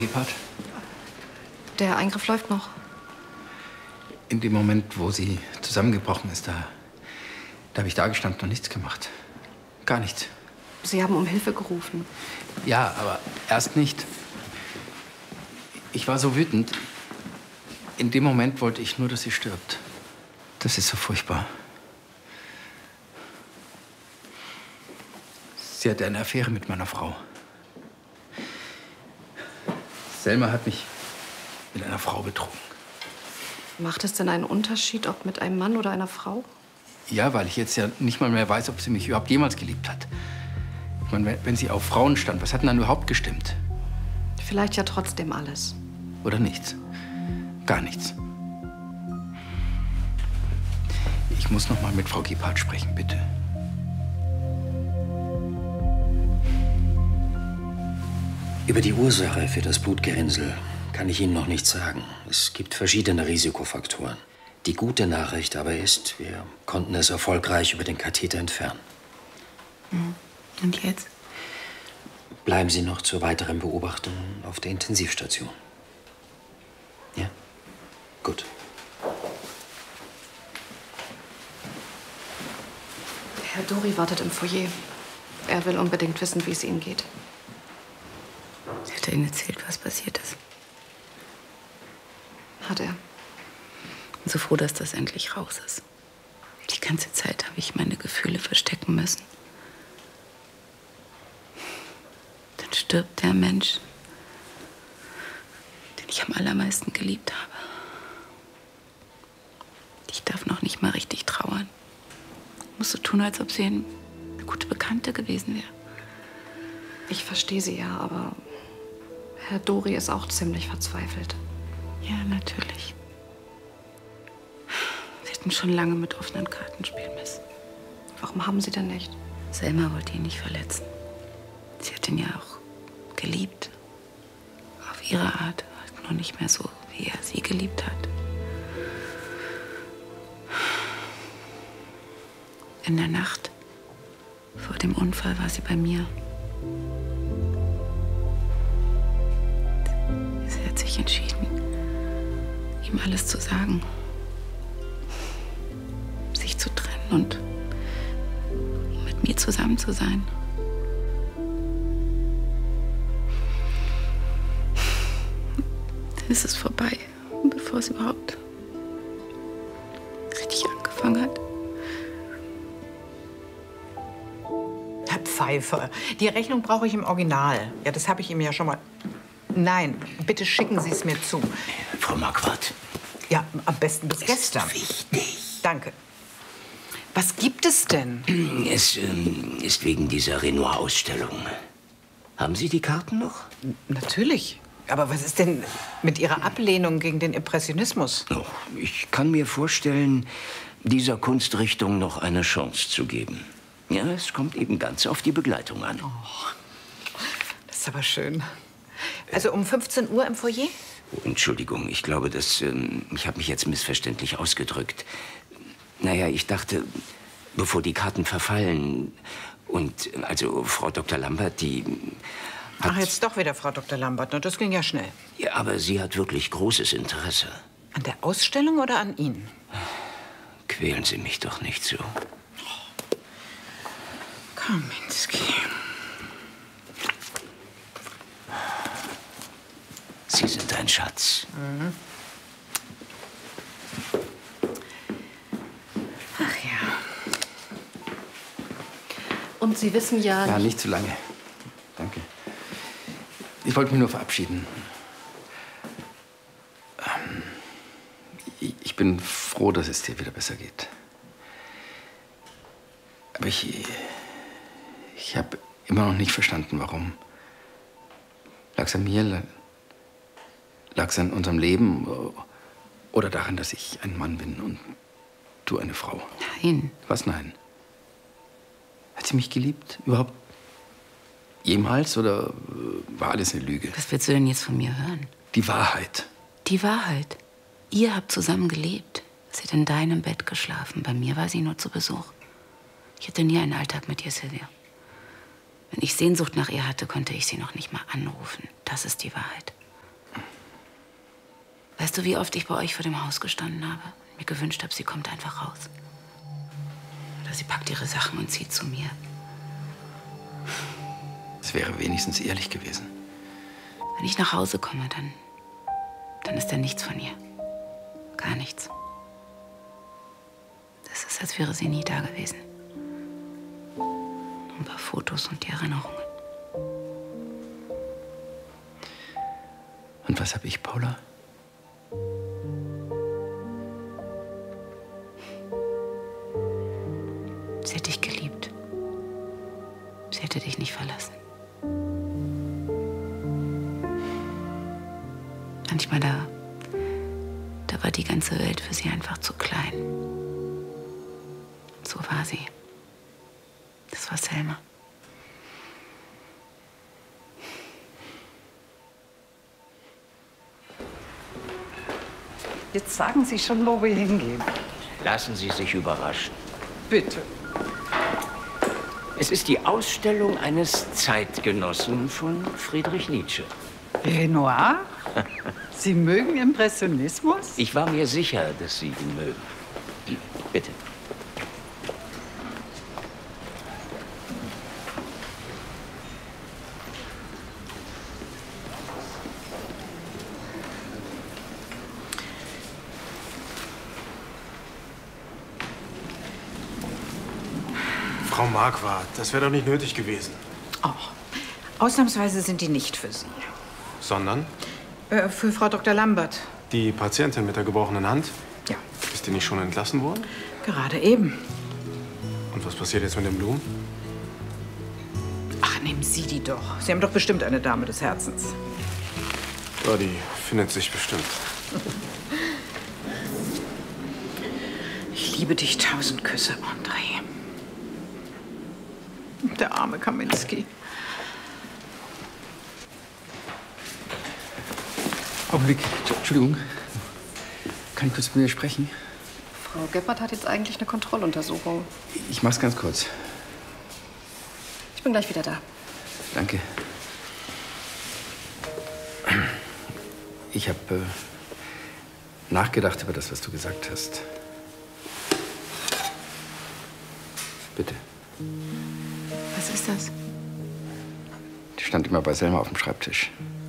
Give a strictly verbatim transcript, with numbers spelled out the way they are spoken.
Gebhardt? Der Eingriff läuft noch. In dem Moment, wo sie zusammengebrochen ist, da, da habe ich da gestanden und nichts gemacht. Gar nichts. Sie haben um Hilfe gerufen. Ja, aber erst nicht. Ich war so wütend. In dem Moment wollte ich nur, dass sie stirbt. Das ist so furchtbar. Sie hatte eine Affäre mit meiner Frau. Selma hat mich mit einer Frau betrogen. Macht es denn einen Unterschied, ob mit einem Mann oder einer Frau? Ja, weil ich jetzt ja nicht mal mehr weiß, ob sie mich überhaupt jemals geliebt hat. Ich meine, wenn sie auf Frauen stand, was hat denn dann überhaupt gestimmt? Vielleicht ja trotzdem alles. Oder nichts. Gar nichts. Ich muss noch mal mit Frau Gebhardt sprechen, bitte. Über die Ursache für das Blutgerinnsel kann ich Ihnen noch nichts sagen. Es gibt verschiedene Risikofaktoren. Die gute Nachricht aber ist, wir konnten es erfolgreich über den Katheter entfernen. Und jetzt? Bleiben Sie noch zur weiteren Beobachtung auf der Intensivstation. Ja? Gut. Herr Dori wartet im Foyer. Er will unbedingt wissen, wie es Ihnen geht. Hat er Ihnen erzählt, was passiert ist? Hat er. Bin so froh, dass das endlich raus ist. Die ganze Zeit habe ich meine Gefühle verstecken müssen. Dann stirbt der Mensch, den ich am allermeisten geliebt habe. Ich darf noch nicht mal richtig trauern. Ich muss so tun, als ob sie eine gute Bekannte gewesen wäre. Ich verstehe Sie ja, aber Herr Dori ist auch ziemlich verzweifelt. Ja, natürlich. Wir hätten schon lange mit offenen Karten spielen müssen. Warum haben Sie denn nicht? Selma wollte ihn nicht verletzen. Sie hat ihn ja auch geliebt. Auf ihre Art, halt nur nicht mehr so, wie er sie geliebt hat. In der Nacht vor dem Unfall war sie bei mir. Sie hat sich entschieden, ihm alles zu sagen. Sich zu trennen und mit mir zusammen zu sein. Dann ist es vorbei, bevor es überhaupt richtig angefangen hat. Herr Pfeiffer, die Rechnung brauche ich im Original. Ja, das habe ich ihm ja schon mal... Nein, bitte schicken Sie es mir zu. Frau Marquardt. Ja, am besten bis gestern. Wichtig. Danke. Was gibt es denn? Es ähm, ist wegen dieser Renoir-Ausstellung. Haben Sie die Karten noch? Natürlich. Aber was ist denn mit Ihrer Ablehnung gegen den Impressionismus? Oh, ich kann mir vorstellen, dieser Kunstrichtung noch eine Chance zu geben. Ja, es kommt eben ganz auf die Begleitung an. Oh, das ist aber schön. Also um fünfzehn Uhr im Foyer? Oh, Entschuldigung, ich glaube, dass, ähm, ich habe mich jetzt missverständlich ausgedrückt. Naja, ich dachte, bevor die Karten verfallen und, also Frau Doktor Lambert, die hat... Ach, jetzt doch wieder Frau Doktor Lambert. Na, das ging ja schnell. Ja, aber sie hat wirklich großes Interesse. An der Ausstellung oder an Ihnen? Quälen Sie mich doch nicht so. Kaminski. Sie sind ein Schatz. Mhm. Ach ja. Und Sie wissen ja... Ja, nicht zu lange. Danke. Ich wollte mich nur verabschieden. Ähm, ich- Ich bin froh, dass es dir wieder besser geht. Aber ich... Ich habe immer noch nicht verstanden, warum. Lag's an mir? Lag's an unserem Leben? Oder daran, dass ich ein Mann bin und du eine Frau? Nein. Was nein? Hat sie mich geliebt? Überhaupt jemals? Oder äh, war alles eine Lüge? Was willst du denn jetzt von mir hören? Die Wahrheit. Die Wahrheit. Ihr habt zusammen gelebt. Sie hat in deinem Bett geschlafen. Bei mir war sie nur zu Besuch. Ich hatte nie einen Alltag mit ihr, Silvia. Wenn ich Sehnsucht nach ihr hatte, konnte ich sie noch nicht mal anrufen. Das ist die Wahrheit. Weißt du, wie oft ich bei euch vor dem Haus gestanden habe und mir gewünscht habe, sie kommt einfach raus? Oder sie packt ihre Sachen und zieht zu mir. Es wäre wenigstens ehrlich gewesen. Wenn ich nach Hause komme, dann, dann ist da nichts von ihr. Gar nichts. Das ist, als wäre sie nie da gewesen. Nur ein paar Fotos und die Erinnerungen. Und was habe ich, Paula? Sie hat dich geliebt. Sie hätte dich nicht verlassen. Manchmal da, da war die ganze Welt für sie einfach zu klein. So war sie. Das war Selma. Jetzt sagen Sie schon, wo wir hingehen. Lassen Sie sich überraschen. Bitte. Es ist die Ausstellung eines Zeitgenossen von Friedrich Nietzsche. Renoir? Sie mögen Impressionismus? Ich war mir sicher, dass Sie ihn mögen. Bitte. Frau Marquardt, das wäre doch nicht nötig gewesen. Oh, ausnahmsweise sind die nicht für Sie. Sondern? Äh, für Frau Doktor Lambert. Die Patientin mit der gebrochenen Hand? Ja. Ist die nicht schon entlassen worden? Gerade eben. Und was passiert jetzt mit den Blumen? Ach, nehmen Sie die doch. Sie haben doch bestimmt eine Dame des Herzens. Ja, die findet sich bestimmt. Ich liebe dich, tausend Küsse, André. Der arme Kaminski. Augenblick, Entschuldigung. Kann ich kurz mit dir sprechen? Frau Gebhardt hat jetzt eigentlich eine Kontrolluntersuchung. Ich mach's ganz kurz. Ich bin gleich wieder da. Danke. Ich habe äh, nachgedacht über das, was du gesagt hast. Bitte. Was ist das? Die stand immer bei Selma auf dem Schreibtisch.